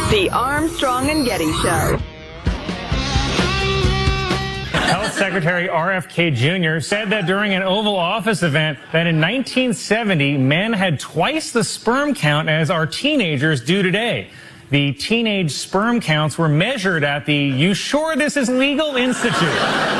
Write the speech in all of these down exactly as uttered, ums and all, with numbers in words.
The Armstrong and Getty Show. Health Secretary R F K Junior said that during an Oval Office event that in nineteen seventy, men had twice the sperm count as our teenagers do today. The teenage sperm counts were measured at the You Sure This Is Legal Institute.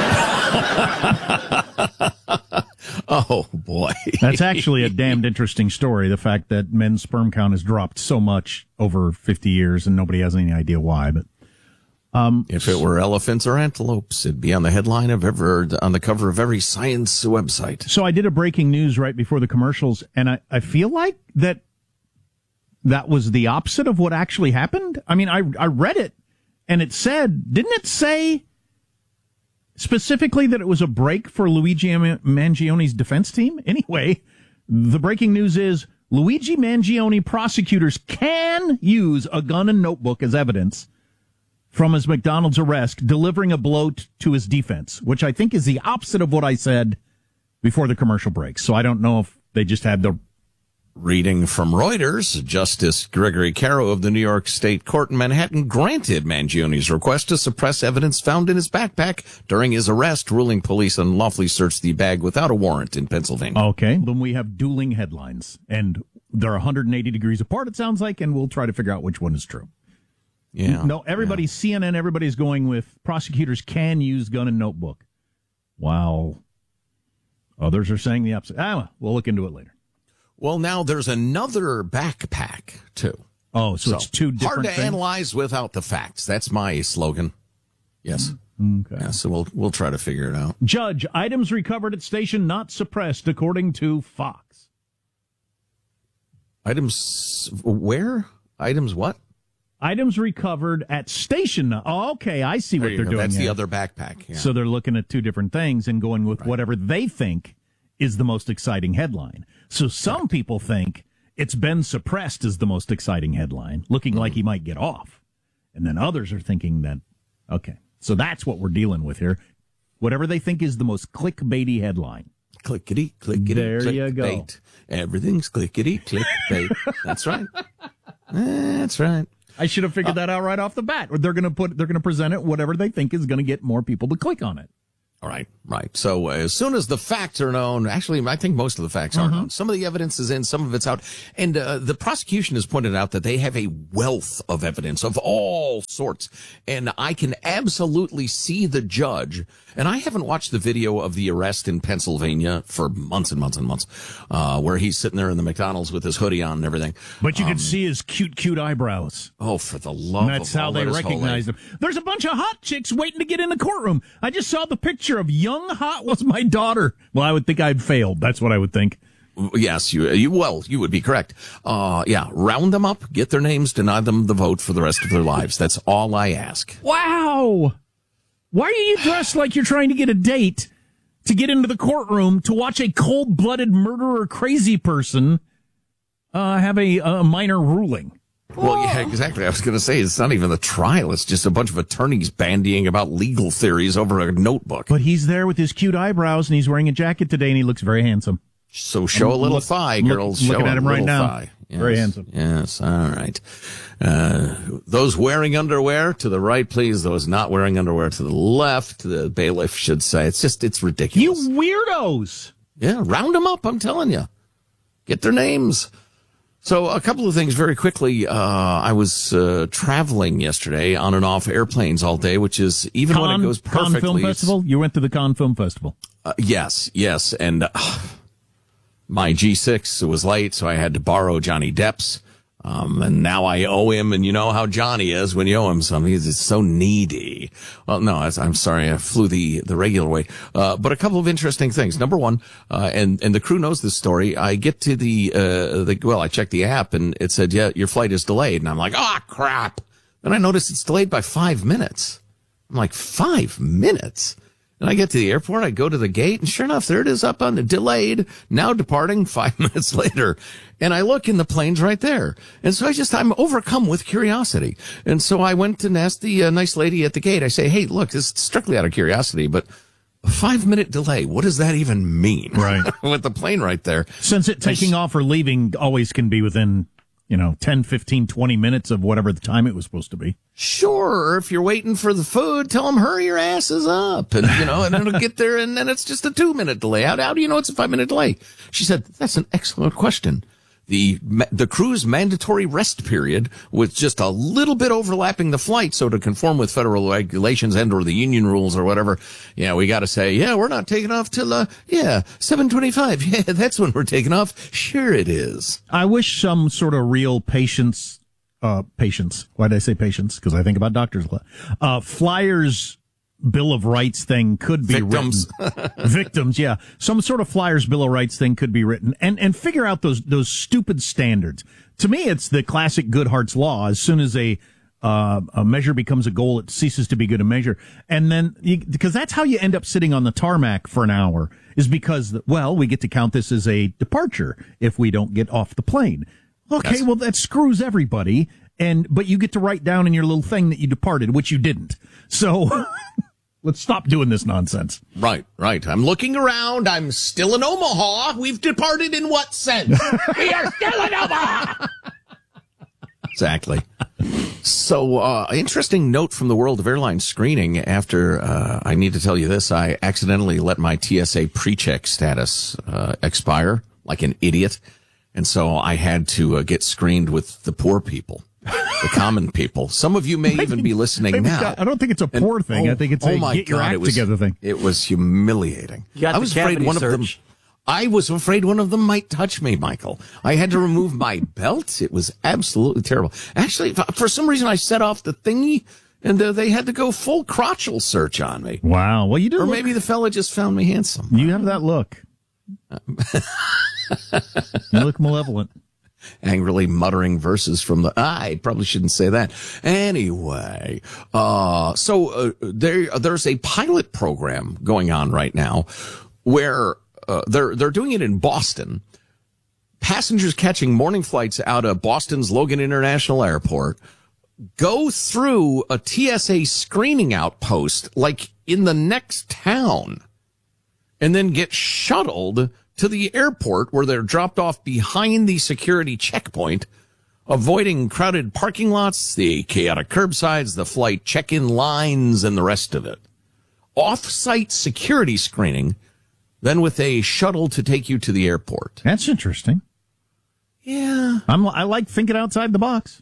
Oh, boy. That's actually a damned interesting story, the fact that men's sperm count has dropped so much over fifty years and nobody has any idea why. But um, if it were elephants or antelopes, it'd be on the headline of ever on the cover of every science website. So I did a breaking news right before the commercials, and I, I feel like that that was the opposite of what actually happened. I mean, I I read it, and it said, didn't it say specifically that it was a break for Luigi Mangioni's defense team? Anyway, the breaking news is Luigi Mangione prosecutors can use a gun and notebook as evidence from his McDonald's arrest, delivering a blow t- to his defense, which I think is the opposite of what I said before the commercial break. So I don't know if they just had the... Reading from Reuters, Justice Gregory Caro of the New York State Court in Manhattan granted Mangione's request to suppress evidence found in his backpack during his arrest, ruling police unlawfully searched the bag without a warrant in Pennsylvania. Okay, then we have dueling headlines, and they're one hundred eighty degrees apart, it sounds like, and we'll try to figure out which one is true. Yeah. No, everybody's yeah. C N N, everybody's going with prosecutors can use gun and notebook, while others are saying the opposite. Ah, we'll look into it later. Well, now there's another backpack, too. Oh, so, so it's two different hard to things? analyze without the facts. That's my slogan. Yes. Okay. Yeah, so we'll we'll try to figure it out. Judge, items recovered at station not suppressed, according to Fox. Items where? Items what? Items recovered at station. Oh, okay, I see what they're go. doing. That's here. the other backpack. Yeah. So they're looking at two different things and going with right. whatever they think is the most exciting headline. So some right. people think it's been suppressed is the most exciting headline, looking mm-hmm. like he might get off. And then others are thinking that, okay, so that's what we're dealing with here. Whatever they think is the most clickbaity headline. Clickety, clickety, there click you go. Bait. Everything's clickety, click bait. That's right. That's right. I should have figured uh, that out right off the bat. Or they're going to put, they're going to present it whatever they think is going to get more people to click on it. All right, right. So uh, as soon as the facts are known, actually, I think most of the facts are mm-hmm. known. Some of the evidence is in, some of it's out. And uh, the prosecution has pointed out that they have a wealth of evidence of all sorts. And I can absolutely see the judge. And I haven't watched the video of the arrest in Pennsylvania for months and months and months, uh, where he's sitting there in the McDonald's with his hoodie on and everything. But you um, can see his cute, cute eyebrows. Oh, for the love and that's of how all they that is recognize holy. them. There's a bunch of hot chicks waiting to get in the courtroom. I just saw the picture of young hot was my daughter. Well, I would think I'd failed. That's what I would think. Yes, you, you well, you would be correct. Uh, yeah, round them up, get their names, deny them the vote for the rest of their lives. That's all I ask. Wow. Why are you dressed like you're trying to get a date to get into the courtroom to watch a cold-blooded murderer crazy person uh, have a, a minor ruling? Well, yeah, exactly. I was going to say, it's not even the trial. It's just a bunch of attorneys bandying about legal theories over a notebook. But he's there with his cute eyebrows, and he's wearing a jacket today, and he looks very handsome. So show a little look, thigh, girls. Look, show looking at him right now. Thigh. Yes, very handsome. Yes, all right. Uh, those wearing underwear to the right, please. Those not wearing underwear to the left. The bailiff should say. It's just, it's ridiculous. You weirdos. Yeah, round them up, I'm telling you. Get their names. So a couple of things very quickly. Uh, I was uh, traveling yesterday on and off airplanes all day, which is even Con, when it goes perfectly. Con Film Festival? You went to the Con Film Festival? Uh, yes, yes. And uh, my G six was late, so I had to borrow Johnny Depp's. Um, and now I owe him, and you know how Johnny is when you owe him something. He's so needy. Well, no, I'm sorry. I flew the, the regular way. Uh, but a couple of interesting things. Number one, uh, and, and the crew knows this story. I get to the, uh, the, well, I checked the app and it said, yeah, your flight is delayed. And I'm like, ah, oh, crap. Then I noticed it's delayed by five minutes. I'm like, five minutes? And I get to the airport, I go to the gate, and sure enough, there it is up on the delayed, now departing five minutes later. And I look, and the plane's right there. And so I just, I'm overcome with curiosity. And so I went and asked the uh, nice lady at the gate, I say, hey, look, this is strictly out of curiosity, but a five-minute delay, what does that even mean? Right. With the plane right there. Since it taking sh- off or leaving always can be within you know, ten, fifteen, twenty minutes of whatever the time it was supposed to be. Sure, if you're waiting for the food, tell them hurry your asses up, and you know, and it'll get there, and then it's just a two minute delay. How, how do you know it's a five minute delay? She said, "That's an excellent question." The the crew's mandatory rest period was just a little bit overlapping the flight, so to conform with federal regulations and or the union rules or whatever, yeah, we got to say, yeah, we're not taking off till uh, yeah, seven twenty-five. Yeah, that's when we're taking off. Sure, it is. I wish some sort of real patience, uh, patience. Why did I say patience? Because I think about doctors a lot. Uh, flyers. Bill of Rights thing could be Victims. written. Victims, yeah. Some sort of Flyers Bill of Rights thing could be written and, and figure out those, those stupid standards. To me, it's the classic Goodhart's law. As soon as a, uh, a measure becomes a goal, it ceases to be good a measure. And then, you, because that's how you end up sitting on the tarmac for an hour, is because, well, we get to count this as a departure if we don't get off the plane. Okay, Yes. well, that screws everybody. And, but you get to write down in your little thing that you departed, which you didn't. So let's stop doing this nonsense. Right, right. I'm looking around. I'm still in Omaha. We've departed in what sense? We are still in Omaha. Exactly. So, uh, interesting note from the world of airline screening. After, uh, I need to tell you this, I accidentally let my T S A pre-check status, uh, expire like an idiot. And so I had to uh, get screened with the poor people. The common people. Some of you may even be listening now. I don't think it's a poor And, thing. oh, I think it's oh a my get your God, act it was, together thing. It was humiliating. You got I the was afraid cavity one of them. search. I was afraid one of them might touch me, Michael. I had to remove my belt. It was absolutely terrible. Actually, for some reason, I set off the thingy, and uh, they had to go full crotchal search on me. Wow. Well, you do. Or look, maybe the fella just found me handsome. you have that look. You look malevolent. Angrily muttering verses from the, I probably shouldn't say that. Anyway, uh, so, uh, there, there's a pilot program going on right now where, uh, they're, they're doing it in Boston. Passengers catching morning flights out of Boston's Logan International Airport go through a T S A screening outpost, like in the next town, and then get shuttled to the airport where they're dropped off behind the security checkpoint, avoiding crowded parking lots, the chaotic curbsides, the flight check-in lines, and the rest of it. Off-site security screening, then with a shuttle to take you to the airport. That's interesting. Yeah. I'm, I like thinking outside the box.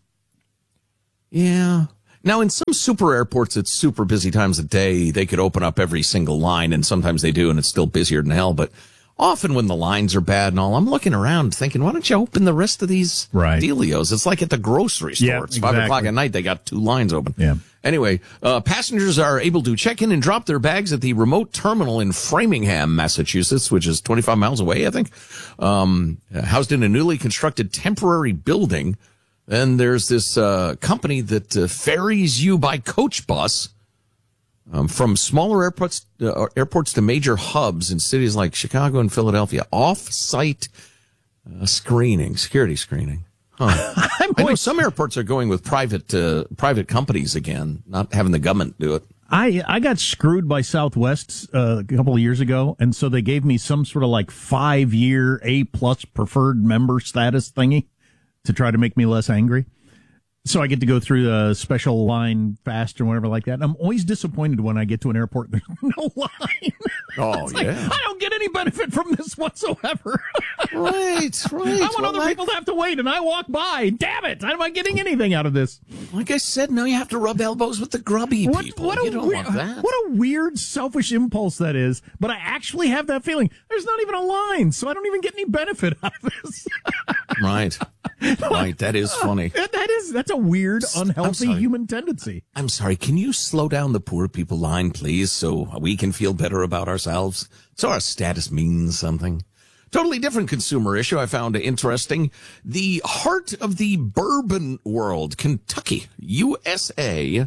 Yeah. Now, in some super airports, it's super busy times of day. They could open up every single line, and sometimes they do, and it's still busier than hell, but often when the lines are bad and all, I'm looking around thinking, why don't you open the rest of these Right. dealios? It's like at the grocery store. Yeah, it's five exactly. o'clock at night. They got two lines open. Yeah. Anyway, uh, passengers are able to check in and drop their bags at the remote terminal in Framingham, Massachusetts, which is twenty-five miles away, I think. Um, housed in a newly constructed temporary building. Then there's this, uh, company that uh, ferries you by coach bus. Um, from smaller airports, uh, airports to major hubs in cities like Chicago and Philadelphia, off-site uh, screening, security screening. Huh. I know some airports are going with private uh, private companies again, not having the government do it. I I got screwed by Southwest uh, a couple of years ago, and so they gave me some sort of like five year A plus preferred member status thingy to try to make me less angry. So I get to go through a special line fast or whatever like that. And I'm always disappointed when I get to an airport and there's no line. Oh, It's like, yeah. I don't get any benefit from this whatsoever. Right, right. I want Well, other like, people to have to wait, and I walk by. Damn it! I'm not getting anything out of this. like I said, now you have to rub elbows with the grubby What, people. what, you a don't weird, want that. what a weird, selfish impulse that is. But I actually have that feeling. There's not even a line, so I don't even get any benefit out of this. Right. Right. That is funny. that, that is that's a weird, unhealthy sorry. human tendency. I'm sorry. Can you slow down the poor people line, please, so we can feel better about ourselves? So our status means something. Totally different consumer issue I found interesting. The heart of the bourbon world, Kentucky, U S A,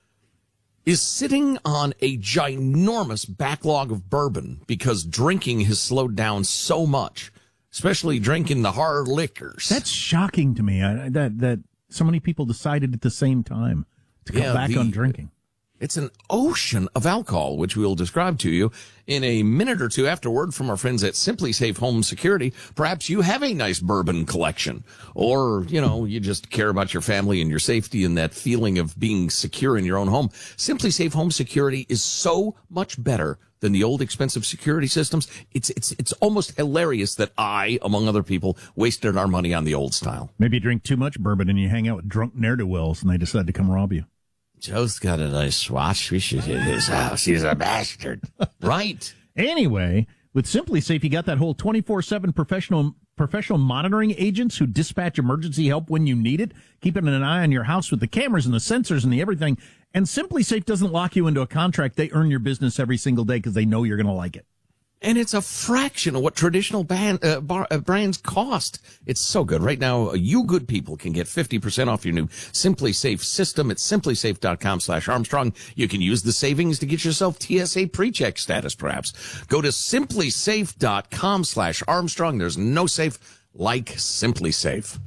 is sitting on a ginormous backlog of bourbon because drinking has slowed down so much, especially drinking the hard liquors. That's shocking to me. I, that that so many people decided at the same time to cut Yeah, back the- on drinking. It's an ocean of alcohol, which we'll describe to you in a minute or two after word from our friends at Simply Safe Home Security. Perhaps you have a nice bourbon collection, or, you know, you just care about your family and your safety and that feeling of being secure in your own home. Simply Safe Home Security is so much better than the old expensive security systems. It's, it's, it's almost hilarious that I, among other people, wasted our money on the old style. Maybe you drink too much bourbon and you hang out with drunk ne'er-do-wells and they decide to come rob you. Joe's got a nice watch. We should hit his house. He's a bastard. Right. Anyway, with Simply Safe, you got that whole twenty-four seven professional professional monitoring agents who dispatch emergency help when you need it, keeping an eye on your house with the cameras and the sensors and the everything. And Simply Safe doesn't lock you into a contract. They earn your business every single day because they know you're going to like it. And it's a fraction of what traditional band, uh, bar, uh, brands cost. It's so good. Right now, you good people can get fifty percent off your new Simply Safe system at simply safe dot com slash Armstrong. You can use the savings to get yourself T S A pre-check status, perhaps. Go to simply safe dot com slash Armstrong. There's no safe like Simply Safe.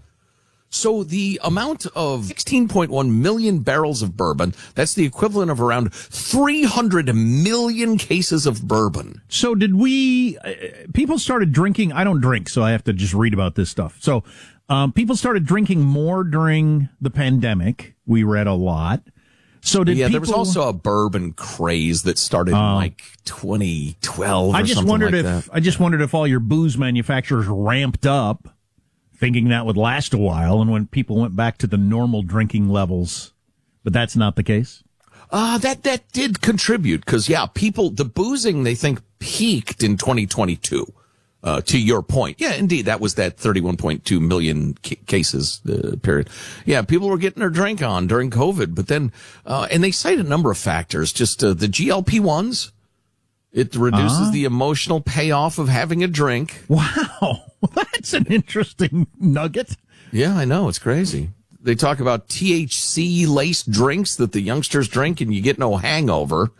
So the amount of sixteen point one million barrels of bourbon, that's the equivalent of around three hundred million cases of bourbon. So did we, uh, people started drinking, I don't drink, so I have to just read about this stuff. So um, people started drinking more during the pandemic. We read a lot. So did yeah, people, there was also a bourbon craze that started uh, in like twenty twelve or I just something wondered like if that. I just wondered if all your booze manufacturers ramped up, thinking that would last a while, and when people went back to the normal drinking levels, but that's not the case. Uh, that, that did contribute, because, yeah, people, the boozing, they think, peaked in twenty twenty-two, uh, to your point. Yeah, indeed, that was that thirty-one point two million ca- cases, uh, period. Yeah, people were getting their drink on during COVID, but then, uh, and they cite a number of factors, just, uh, the G L P ones. It reduces uh-huh. the emotional payoff of having a drink. Wow. That's an interesting nugget. Yeah, I know. It's crazy. They talk about T H C-laced drinks that the youngsters drink and you get no hangover,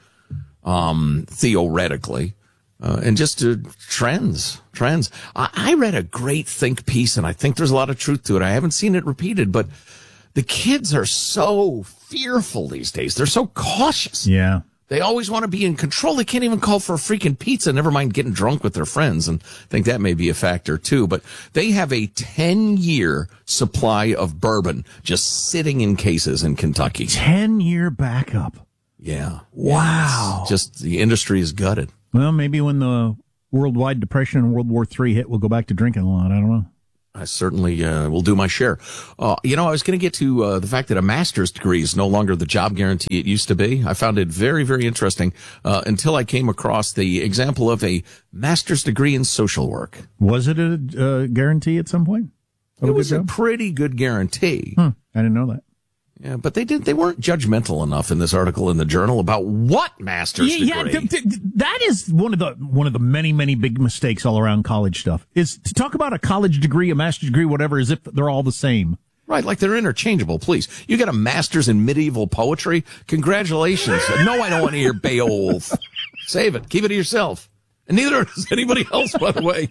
um, theoretically. Uh, and just uh, trends, trends. I, I read a great think piece, and I think there's a lot of truth to it. I haven't seen it repeated, but the kids are so fearful these days. They're so cautious. Yeah. They always want to be in control. They can't even call for a freaking pizza, never mind getting drunk with their friends. And I think that may be a factor too. But they have a ten-year supply of bourbon just sitting in cases in Kentucky. ten-year backup. Yeah. Wow. Yeah, just the industry is gutted. Well, maybe when the worldwide depression and World War Three hit, we'll go back to drinking a lot. I don't know. I certainly uh, will do my share. Uh, you know, I was going to get to uh, the fact that a master's degree is no longer the job guarantee it used to be. I found it very, very interesting uh, until I came across the example of a master's degree in social work. Was it a uh, guarantee at some point? It was a pretty good guarantee. Hmm, I didn't know that. Yeah, but they did. They weren't judgmental enough in this article in the Journal about what master's yeah, degree. Yeah, th- th- that is one of the one of the many many big mistakes all around college stuff. Is to talk about a college degree, a master's degree, whatever, as if they're all the same. Right, like they're interchangeable. Please, you got a master's in medieval poetry. Congratulations. No, I don't want to hear Beowulf. Save it. Keep it to yourself. And neither does anybody else, by the way.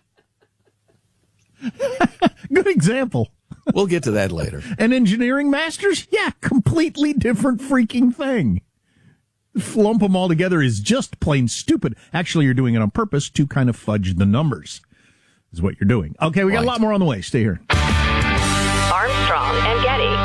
Good example. We'll get to that later. An engineering master's? Yeah, completely different freaking thing. Lump them all together is just plain stupid. Actually, you're doing it on purpose to kind of fudge the numbers, is what you're doing. Okay, we got right. a lot more on the way. Stay here. Armstrong and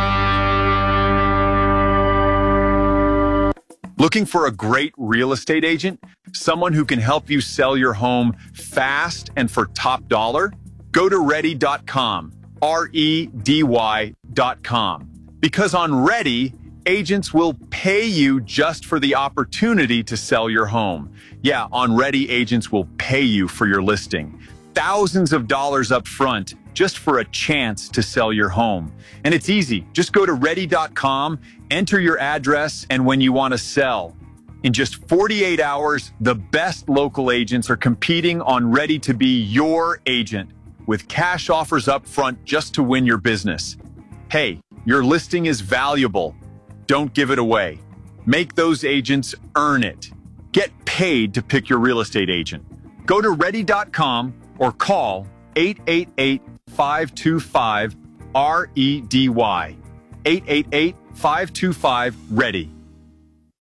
Getty. Looking for a great real estate agent? Someone who can help you sell your home fast and for top dollar? Go to ready dot com. R E D Y dot com. Because on Ready, agents will pay you just for the opportunity to sell your home. Yeah, on Ready, agents will pay you for your listing. Thousands of dollars up front just for a chance to sell your home. And it's easy. Just go to ready dot com, enter your address, and when you want to sell. In just forty-eight hours, the best local agents are competing on Ready to be your agent, with cash offers up front just to win your business. Hey, your listing is valuable. Don't give it away. Make those agents earn it. Get paid to pick your real estate agent. Go to ready dot com or call eight eight eight, five two five, R E D Y. eight eight eight, five two five, READY.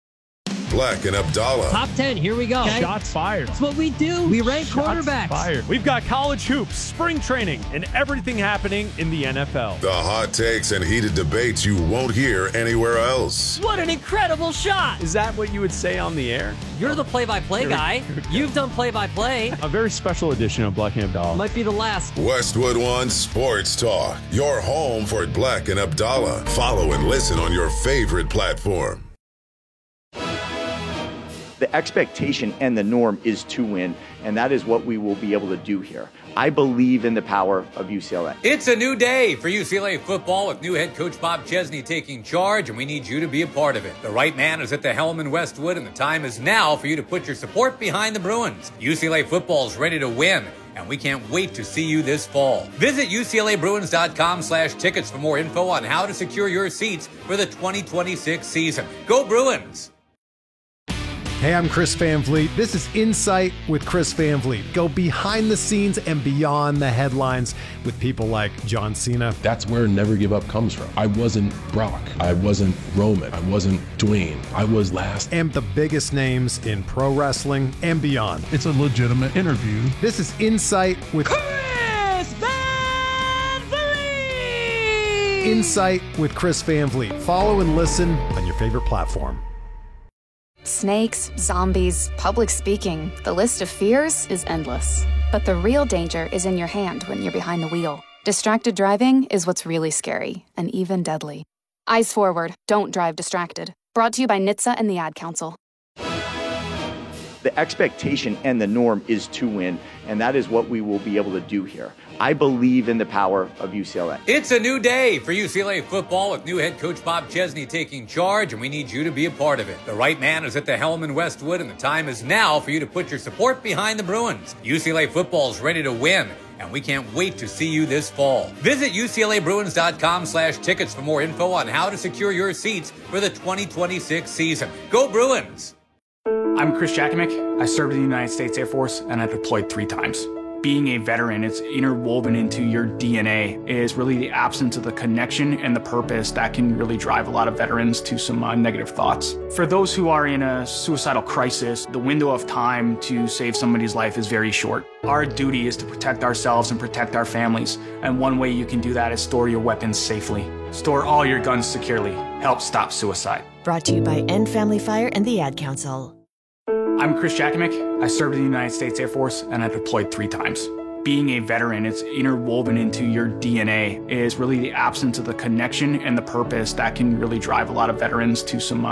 Black and Abdallah. Top ten, here we go. Shots fired. That's what we do. We rank Shots quarterbacks. fired. We've got college hoops, spring training, and everything happening in the N F L. The hot takes and heated debates you won't hear anywhere else. What an incredible shot. Is that what you would say on the air? You're the play-by-play guy. You've done play-by-play. A very special edition of Black and Abdallah. Might be the last. Westwood One Sports Talk, your home for Black and Abdallah. Follow and listen on your favorite platform. The expectation and the norm is to win, and that is what we will be able to do here. I believe in the power of U C L A. It's a new day for U C L A football with new head coach Bob Chesney taking charge, and we need you to be a part of it. The right man is at the helm in Westwood, and the time is now for you to put your support behind the Bruins. U C L A football is ready to win, and we can't wait to see you this fall. Visit U C L A Bruins dot com slash tickets for more info on how to secure your seats for the twenty twenty-six season. Go Bruins! Hey, I'm Chris Van Vliet. This is Insight with Chris Van Vliet. Go behind the scenes and beyond the headlines with people like John Cena. That's where Never Give Up comes from. I wasn't Brock. I wasn't Roman. I wasn't Dwayne. I was last. And the biggest names in pro wrestling and beyond. It's a legitimate interview. This is Insight with Chris Van Vliet! Insight with Chris Van Vliet. Follow and listen on your favorite platform. Snakes, zombies, public speaking. The list of fears is endless. But the real danger is in your hand when you're behind the wheel. Distracted driving is what's really scary and even deadly. Eyes forward, don't drive distracted. Brought to you by N H T S A and the Ad Council. The expectation and the norm is to win, and that is what we will be able to do here. I believe in the power of U C L A. It's a new day for U C L A football with new head coach Bob Chesney taking charge, and we need you to be a part of it. The right man is at the helm in Westwood, and the time is now for you to put your support behind the Bruins. U C L A football is ready to win, and we can't wait to see you this fall. Visit U C L A Bruins dot com slash tickets for more info on how to secure your seats for the twenty twenty-six season. Go Bruins! I'm Chris Jakimick. I served in the United States Air Force, and I deployed three times. Being a veteran, it's interwoven into your D N A, is really the absence of the connection and the purpose that can really drive a lot of veterans to some uh, negative thoughts. For those who are in a suicidal crisis, the window of time to save somebody's life is very short. Our duty is to protect ourselves and protect our families, and one way you can do that is store your weapons safely. Store all your guns securely. Help stop suicide. Brought to you by End Family Fire and the Ad Council. I'm Chris Jakimick. I served in the United States Air Force, and I deployed three times. Being a veteran, it's interwoven into your D N A, is really the absence of the connection and the purpose that can really drive a lot of veterans to some uh,